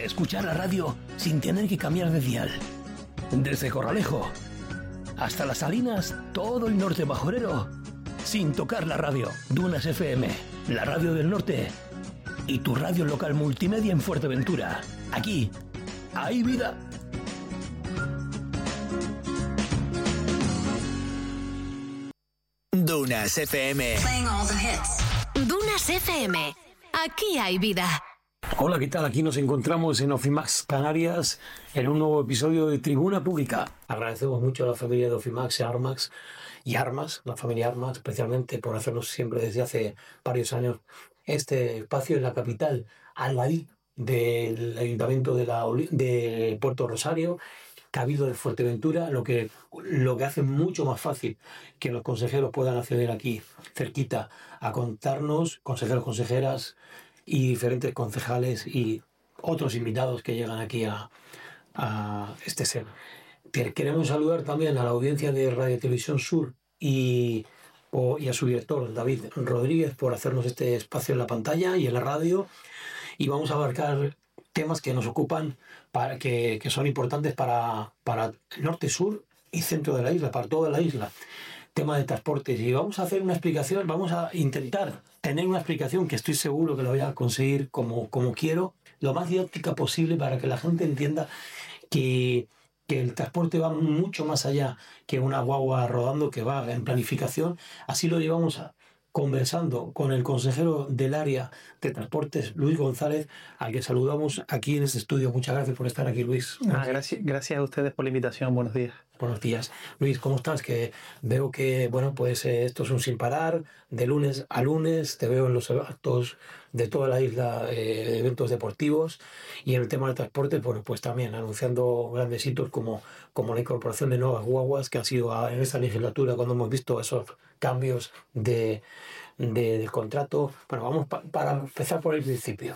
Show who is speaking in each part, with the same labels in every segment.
Speaker 1: escuchar la radio sin tener que cambiar de dial. Desde Corralejo hasta Las Salinas, todo el norte bajorero, sin tocar la radio. Dunas FM, la radio del norte y tu radio local multimedia en Fuerteventura. Aquí hay vida.
Speaker 2: Dunas FM.
Speaker 3: Dunas FM. Aquí hay vida.
Speaker 4: Hola, ¿qué tal? Aquí nos encontramos en Ofimax Canarias en un nuevo episodio de Tribuna Pública. Agradecemos mucho a la familia de Ofimax y Armas, la familia Armas especialmente, por hacernos siempre desde hace varios años este espacio en la capital, al ladito del Ayuntamiento de Puerto Rosario, Cabildo de Fuerteventura, lo que hace mucho más fácil que los consejeros puedan acceder aquí, cerquita, a contarnos, consejeros, consejeras y diferentes concejales y otros invitados que llegan aquí a este ser. Queremos saludar también a la audiencia de Radio Televisión Sur y a su director, David Rodríguez, por hacernos este espacio en la pantalla y en la radio. Y vamos a abarcar temas que nos ocupan, que son importantes para el norte, sur y centro de la isla, para toda la isla. Tema de transportes. Y vamos a hacer una explicación, vamos a intentar tener una explicación que estoy seguro que lo voy a conseguir como quiero, lo más didáctica posible para que la gente entienda que el transporte va mucho más allá que una guagua rodando que va en planificación. Así lo llevamos conversando con el consejero del área de transportes, Luis González, al que saludamos aquí en este estudio. Muchas gracias por estar aquí, Luis.
Speaker 5: Gracias a ustedes por la invitación. Buenos días.
Speaker 4: Buenos días. Luis, ¿cómo estás? Que veo que, esto es un sin parar, de lunes a lunes, te veo en los actos de toda la isla, eventos deportivos, y en el tema del transporte, pues también anunciando grandes hitos como la incorporación de nuevas guaguas, que ha sido en esta legislatura cuando hemos visto esos cambios del contrato. Bueno, vamos para empezar por el principio,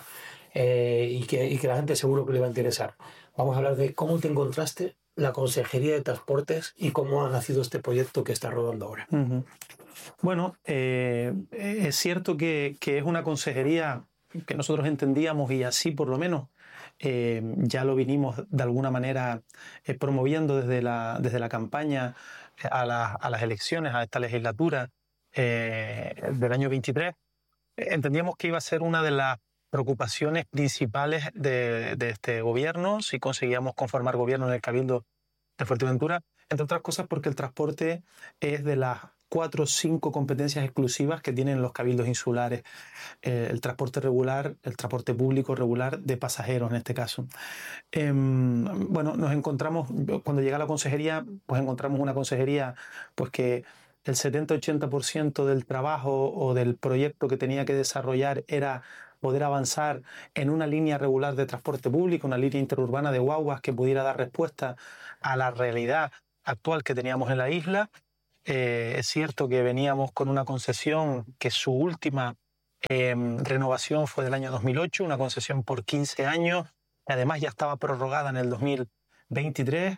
Speaker 4: y que la gente seguro que le va a interesar. Vamos a hablar de cómo te encontraste la Consejería de Transportes y cómo ha nacido este proyecto que está rodando ahora.
Speaker 5: Uh-huh. Bueno, es cierto que es una consejería que nosotros entendíamos, y así por lo menos ya lo vinimos de alguna manera promoviendo desde la campaña a las elecciones, a esta legislatura del año 23. Entendíamos que iba a ser una de las preocupaciones principales de este gobierno, si conseguíamos conformar gobierno en el Cabildo de Fuerteventura, entre otras cosas porque el transporte es de las 4 o 5 competencias exclusivas que tienen los cabildos insulares. El transporte regular, el transporte público regular de pasajeros en este caso. Nos encontramos, cuando llega la consejería, pues encontramos una consejería pues que el 70-80% del trabajo o del proyecto que tenía que desarrollar era poder avanzar en una línea regular de transporte público, una línea interurbana de guaguas que pudiera dar respuesta a la realidad actual que teníamos en la isla. Es cierto que veníamos con una concesión que su última renovación fue del año 2008, una concesión por 15 años, que además ya estaba prorrogada en el 2023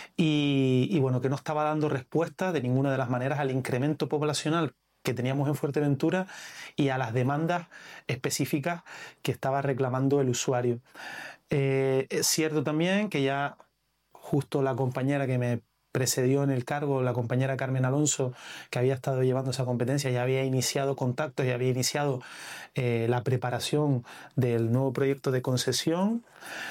Speaker 5: y que no estaba dando respuesta de ninguna de las maneras al incremento poblacional que teníamos en Fuerteventura y a las demandas específicas que estaba reclamando el usuario. Es cierto también que ya justo la compañera que me precedió en el cargo, la compañera Carmen Alonso, que había estado llevando esa competencia, ya había iniciado contactos, ya había iniciado la preparación del nuevo proyecto de concesión.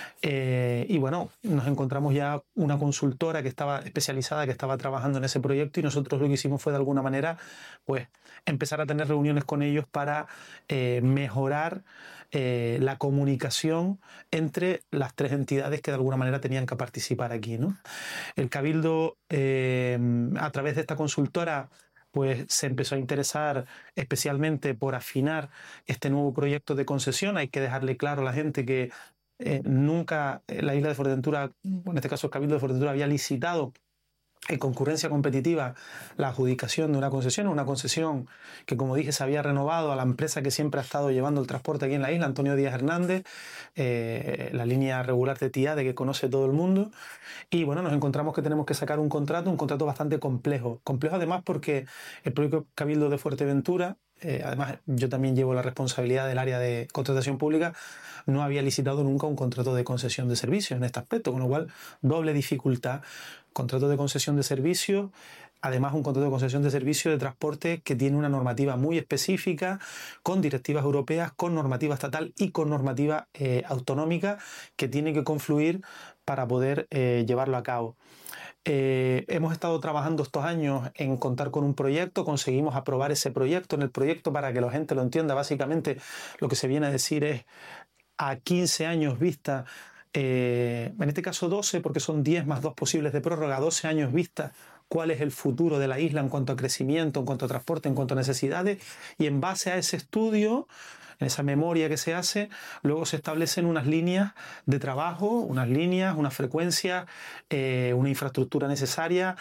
Speaker 5: Nos encontramos ya una consultora que estaba especializada, que estaba trabajando en ese proyecto, y nosotros lo que hicimos fue de alguna manera pues empezar a tener reuniones con ellos para mejorar la comunicación entre las 3 entidades que de alguna manera tenían que participar aquí, ¿no? El Cabildo, a través de esta consultora, pues se empezó a interesar especialmente por afinar este nuevo proyecto de concesión. Hay que dejarle claro a la gente que nunca la isla de Fuerteventura, en este caso el Cabildo de Fuerteventura, había licitado en concurrencia competitiva la adjudicación de una concesión que, como dije, se había renovado a la empresa que siempre ha estado llevando el transporte aquí en la isla, Antonio Díaz Hernández, la línea regular de Tiade que conoce todo el mundo. Y nos encontramos que tenemos que sacar un contrato bastante complejo además porque el propio Cabildo de Fuerteventura además yo también llevo la responsabilidad del área de contratación pública, no había licitado nunca un contrato de concesión de servicios en este aspecto, con lo cual doble dificultad. Contrato de concesión de servicios, además un contrato de concesión de servicio de transporte que tiene una normativa muy específica, con directivas europeas, con normativa estatal y con normativa autonómica que tiene que confluir para poder llevarlo a cabo. Hemos estado trabajando estos años en contar con un proyecto, conseguimos aprobar ese proyecto. En el proyecto, para que la gente lo entienda, básicamente lo que se viene a decir es a 15 años vista, en este caso 12, porque son 10 más 2 posibles de prórroga, 12 años vista, cuál es el futuro de la isla en cuanto a crecimiento, en cuanto a transporte, en cuanto a necesidades, y en base a ese estudio, en esa memoria que se hace, luego se establecen unas líneas de trabajo, unas líneas, unas frecuencias, una infraestructura necesaria,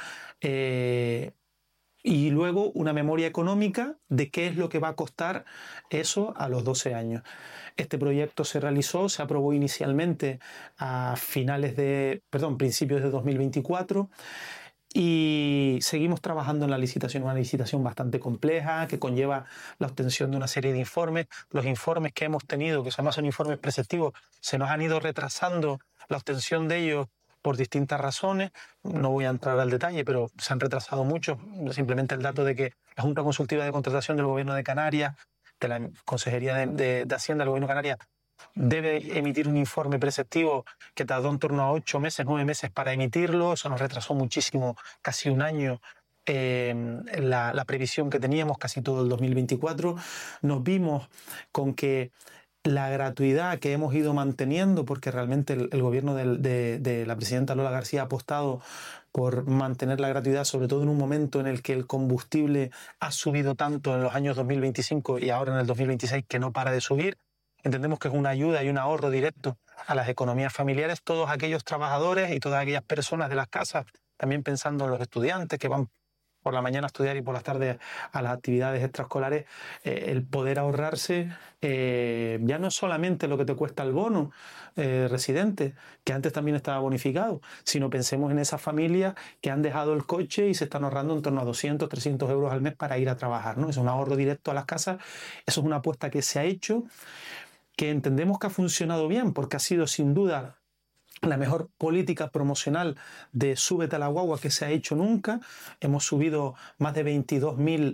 Speaker 5: y luego una memoria económica de qué es lo que va a costar eso a los 12 años. Este proyecto se realizó, se aprobó inicialmente a principios de 2024, y seguimos trabajando en la licitación, una licitación bastante compleja que conlleva la obtención de una serie de informes. Los informes que hemos tenido, que además son informes preceptivos, se nos han ido retrasando la obtención de ellos por distintas razones. No voy a entrar al detalle, pero se han retrasado mucho. Simplemente el dato de que la Junta Consultiva de Contratación del Gobierno de Canarias, de la Consejería de Hacienda del Gobierno de Canarias, debe emitir un informe preceptivo que tardó en torno a 8 meses, 9 meses para emitirlo. Eso nos retrasó muchísimo, casi un año, la previsión que teníamos, casi todo el 2024. Nos vimos con que la gratuidad que hemos ido manteniendo, porque realmente el gobierno de la presidenta Lola García ha apostado por mantener la gratuidad, sobre todo en un momento en el que el combustible ha subido tanto en los años 2025 y ahora en el 2026 que no para de subir. Entendemos que es una ayuda y un ahorro directo a las economías familiares. Todos aquellos trabajadores y todas aquellas personas de las casas, también pensando en los estudiantes que van por la mañana a estudiar y por las tardes a las actividades extraescolares, el poder ahorrarse ya no es solamente lo que te cuesta el bono residente, que antes también estaba bonificado, sino pensemos en esas familias que han dejado el coche y se están ahorrando en torno a 200, 300 euros al mes para ir a trabajar, ¿no? Es un ahorro directo a las casas. Eso es una apuesta que se ha hecho, que entendemos que ha funcionado bien, porque ha sido sin duda la mejor política promocional de Súbete a la Guagua que se ha hecho nunca. Hemos subido más de 22.000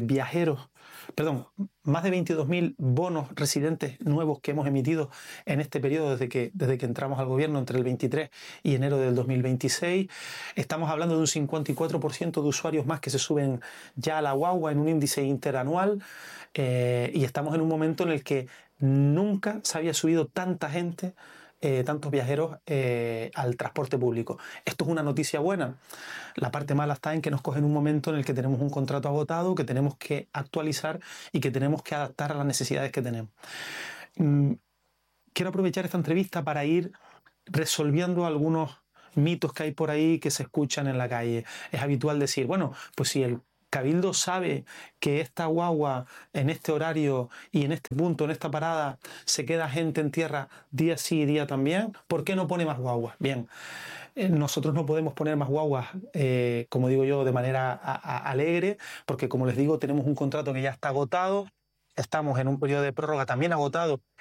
Speaker 5: más de 22.000 bonos residentes nuevos que hemos emitido en este periodo desde que entramos al gobierno entre el 23 y enero del 2026. Estamos hablando de un 54% de usuarios más que se suben ya a la guagua en un índice interanual, y estamos en un momento en el que nunca se había subido tanta gente, tantos viajeros al transporte público. Esto es una noticia buena. La parte mala está en que nos coge en un momento en el que tenemos un contrato agotado, que tenemos que actualizar y que tenemos que adaptar a las necesidades que tenemos. Quiero aprovechar esta entrevista para ir resolviendo algunos mitos que hay por ahí que se escuchan en la calle. Es habitual decir, bueno, pues si el Cabildo sabe que esta guagua en este horario y en este punto, en esta parada, se queda gente en tierra día sí y día también, ¿por qué no pone más guaguas? Bien, nosotros no podemos poner más guaguas, como digo yo, de manera alegre, porque como les digo, tenemos un contrato que ya está agotado, estamos en un periodo de prórroga también agotado